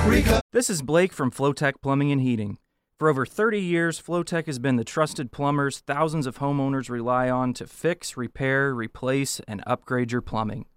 This is Blake from Flowtech Plumbing and Heating. For over 30 years, Flowtech has been the trusted plumbers thousands of homeowners rely on to fix, repair, replace, and upgrade your plumbing.